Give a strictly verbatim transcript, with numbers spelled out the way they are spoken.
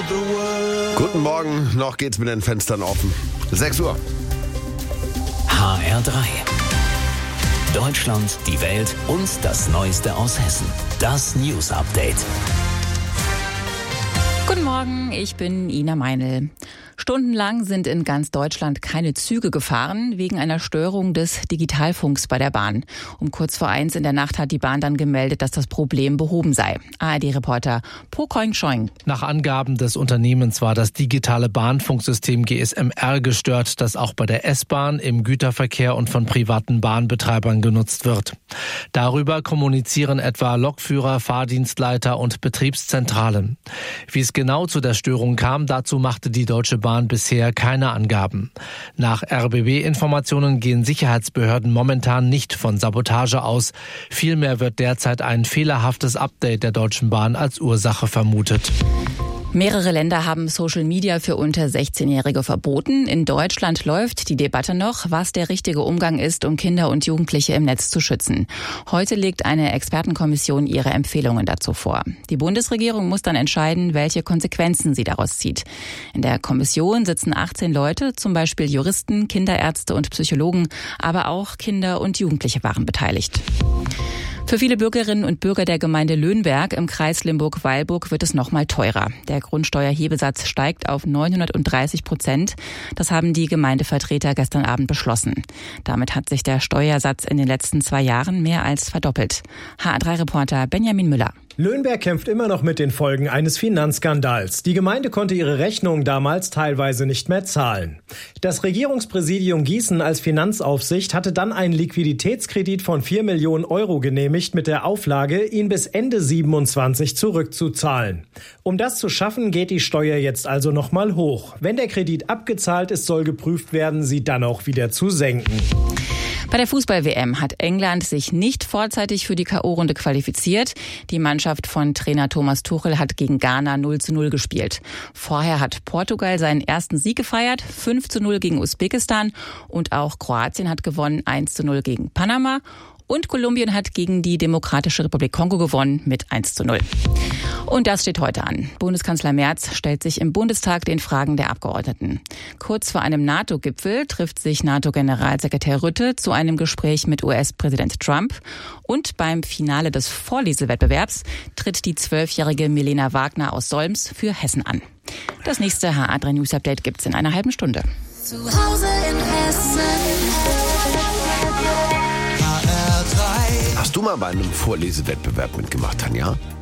Guten Morgen, noch geht's mit den Fenstern offen. sechs Uhr. H R drei. Deutschland, die Welt und das Neueste aus Hessen. Das News Update. Guten Morgen, ich bin Ina Meinl. Stundenlang sind in ganz Deutschland keine Züge gefahren, wegen einer Störung des Digitalfunks bei der Bahn. Um kurz vor eins in der Nacht hat die Bahn dann gemeldet, dass das Problem behoben sei. A R D-Reporter Po Koing-Schoing. Nach Angaben des Unternehmens war das digitale Bahnfunksystem G S M R gestört, das auch bei der S-Bahn, im Güterverkehr und von privaten Bahnbetreibern genutzt wird. Darüber kommunizieren etwa Lokführer, Fahrdienstleiter und Betriebszentralen. Wie es genau zu der Störung kam, dazu machte die Deutsche Bahn bisher keine Angaben. Nach R B B-Informationen gehen Sicherheitsbehörden momentan nicht von Sabotage aus. Vielmehr wird derzeit ein fehlerhaftes Update der Deutschen Bahn als Ursache vermutet. Mehrere Länder haben Social Media für unter sechzehnjährige verboten. In Deutschland läuft die Debatte noch, was der richtige Umgang ist, um Kinder und Jugendliche im Netz zu schützen. Heute legt eine Expertenkommission ihre Empfehlungen dazu vor. Die Bundesregierung muss dann entscheiden, welche Konsequenzen sie daraus zieht. In der Kommission sitzen achtzehn Leute, zum Beispiel Juristen, Kinderärzte und Psychologen, aber auch Kinder und Jugendliche waren beteiligt. Für viele Bürgerinnen und Bürger der Gemeinde Löhnberg im Kreis Limburg-Weilburg wird es noch mal teurer. Der Grundsteuerhebesatz steigt auf neunhundertdreißig Prozent. Das haben die Gemeindevertreter gestern Abend beschlossen. Damit hat sich der Steuersatz in den letzten zwei Jahren mehr als verdoppelt. H R drei-Reporter Benjamin Müller. Löhnberg kämpft immer noch mit den Folgen eines Finanzskandals. Die Gemeinde konnte ihre Rechnungen damals teilweise nicht mehr zahlen. Das Regierungspräsidium Gießen als Finanzaufsicht hatte dann einen Liquiditätskredit von vier Millionen Euro genehmigt mit der Auflage, ihn bis Ende siebenundzwanzig zurückzuzahlen. Um das zu schaffen, geht die Steuer jetzt also nochmal hoch. Wenn der Kredit abgezahlt ist, soll geprüft werden, sie dann auch wieder zu senken. Bei der Fußball-W M hat England sich nicht vorzeitig für die K O-Runde qualifiziert. Die Mannschaft von Trainer Thomas Tuchel hat gegen Ghana null zu null gespielt. Vorher hat Portugal seinen ersten Sieg gefeiert, fünf zu null gegen Usbekistan. Und auch Kroatien hat gewonnen, eins zu null gegen Panama. Und Kolumbien hat gegen die Demokratische Republik Kongo gewonnen mit eins zu null. Und das steht heute an. Bundeskanzler Merz stellt sich im Bundestag den Fragen der Abgeordneten. Kurz vor einem NATO-Gipfel trifft sich NATO-Generalsekretär Rutte zu einem Gespräch mit U S-Präsident Trump. Und beim Finale des Vorlesewettbewerbs tritt die zwölfjährige Milena Wagner aus Solms für Hessen an. Das nächste H R drei News Update gibt's in einer halben Stunde. Zu Hause in Hessen. Hast du mal bei einem Vorlesewettbewerb mitgemacht, Tanja?